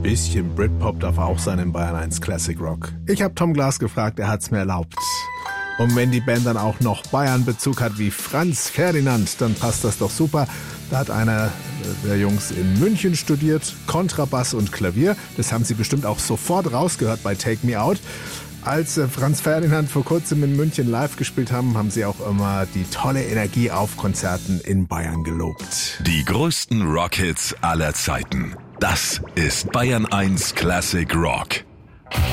Bisschen Britpop darf auch sein in Bayern 1 Classic Rock. Ich habe Tom Glas gefragt, er hat's mir erlaubt. Und wenn die Band dann auch noch Bayern-Bezug hat wie Franz Ferdinand, dann passt das doch super. Da hat einer der Jungs in München studiert, Kontrabass und Klavier. Das haben Sie bestimmt auch sofort rausgehört bei Take Me Out. Als Franz Ferdinand vor kurzem in München live gespielt haben, haben sie auch immer die tolle Energie auf Konzerten in Bayern gelobt. Die größten Rockhits aller Zeiten. Das ist Bayern 1 Classic Rock.